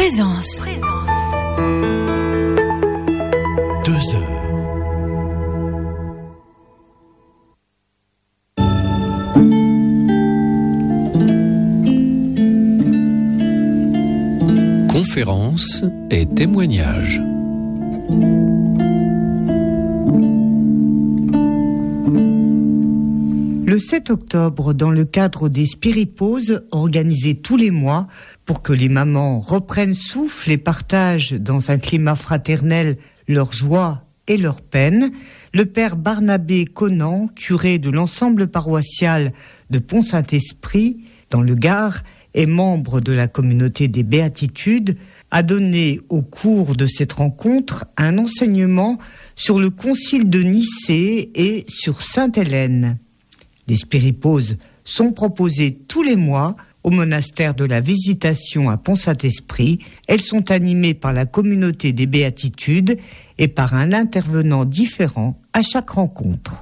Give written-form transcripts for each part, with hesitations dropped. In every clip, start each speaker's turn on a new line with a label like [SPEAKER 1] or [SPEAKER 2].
[SPEAKER 1] Présence.
[SPEAKER 2] 2 heures. Conférences et témoignages.
[SPEAKER 3] Le 7 octobre, dans le cadre des Spiripauses organisées tous les mois pour que les mamans reprennent souffle et partagent dans un climat fraternel leur joie et leur peine, le père Barnabé Conan, curé de l'ensemble paroissial de Pont-Saint-Esprit, dans le Gard, et membre de la communauté des Béatitudes, a donné au cours de cette rencontre un enseignement sur le concile de Nicée et sur Sainte-Hélène. Les Spiripauses sont proposées tous les mois au monastère de la Visitation à Pont-Saint-Esprit. Elles sont animées par la communauté des Béatitudes et par un intervenant différent à chaque rencontre.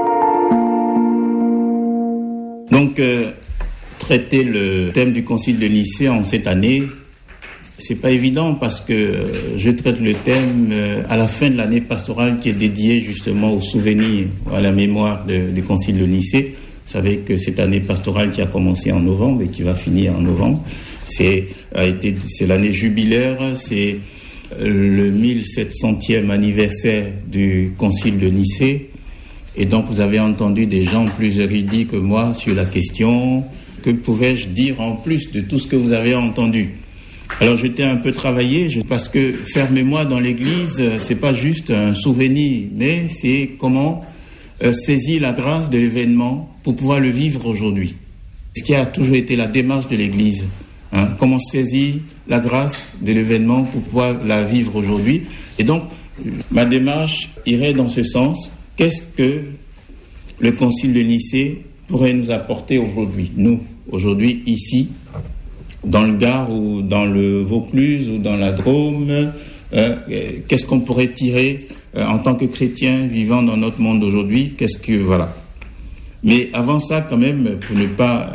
[SPEAKER 4] Donc, traiter le thème du concile de Nicée en cette année, c'est pas évident parce que je traite le thème à la fin de l'année pastorale qui est dédiée justement au souvenir, à la mémoire du concile de Nicée. Vous savez que cette année pastorale qui a commencé en novembre et qui va finir en novembre, c'est l'année jubilaire, c'est le 1700e anniversaire du concile de Nicée. Et donc vous avez entendu des gens plus érudits que moi sur la question. Que pouvais-je dire en plus de tout ce que vous avez entendu ? Alors j'étais un peu travaillé parce que faire mémoire dans l'Église, c'est pas juste un souvenir, mais c'est comment saisir la grâce de l'événement pour pouvoir le vivre aujourd'hui. Ce qui a toujours été la démarche de l'Église, comment saisir la grâce de l'événement pour pouvoir la vivre aujourd'hui. Et donc ma démarche irait dans ce sens. Qu'est-ce que le Concile de Nicée pourrait nous apporter aujourd'hui, nous, aujourd'hui, ici, dans le Gard ou dans le Vaucluse ou dans la Drôme, qu'est-ce qu'on pourrait tirer en tant que chrétien vivant dans notre monde aujourd'hui, voilà. Mais avant ça, quand même, pour ne pas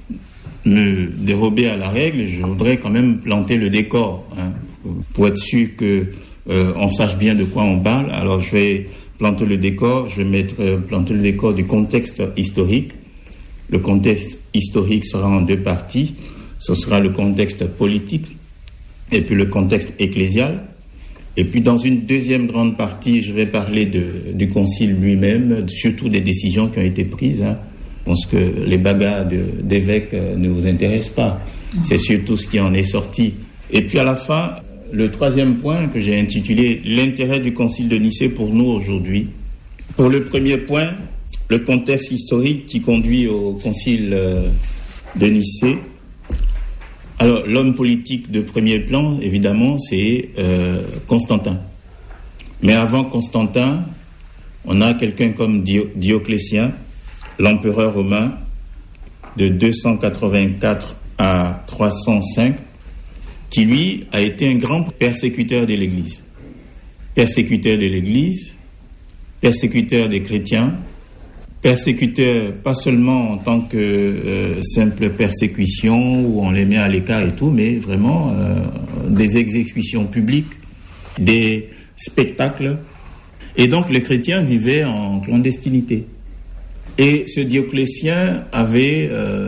[SPEAKER 4] me dérober à la règle, je voudrais quand même planter le décor, pour être sûr que on sache bien de quoi on parle. Alors je vais planter le décor, planter le décor du contexte historique. Le contexte historique sera en 2 parties. Ce sera le contexte politique et puis le contexte ecclésial. Et puis dans une deuxième grande partie, je vais parler du concile lui-même, surtout des décisions qui ont été prises. Je pense que les bagarres d'évêques ne vous intéressent pas. C'est surtout ce qui en est sorti. Et puis à la fin, le 3e point que j'ai intitulé « L'intérêt du concile de Nicée pour nous aujourd'hui ». Pour le premier point, le contexte historique qui conduit au concile de Nicée. Alors, l'homme politique de premier plan, évidemment, c'est Constantin. Mais avant Constantin, on a quelqu'un comme Dioclétien, l'empereur romain, de 284 à 305, qui, lui, a été un grand persécuteur de l'Église. Persécuteur de l'Église, persécuteur des chrétiens, persécuteur pas seulement en tant que simple persécution où on les met à l'écart et tout, mais vraiment des exécutions publiques, des spectacles. Et donc les chrétiens vivaient en clandestinité. Et ce Dioclétien avait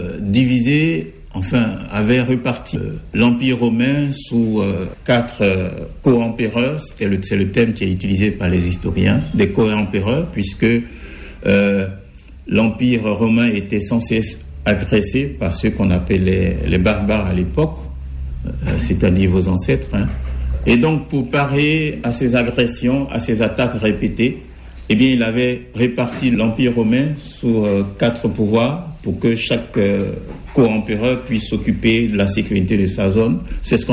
[SPEAKER 4] avait reparti l'Empire romain sous 4 co-empereurs. C'est le terme qui est utilisé par les historiens, des co-empereurs, puisque l'Empire romain était sans cesse agressé par ceux qu'on appelait les barbares à l'époque, c'est-à-dire vos ancêtres. Et donc, pour parer à ces agressions, à ces attaques répétées, eh bien, il avait réparti l'Empire romain sous 4 pouvoirs pour que chaque co-empereur puisse s'occuper de la sécurité de sa zone. C'est ce qu'on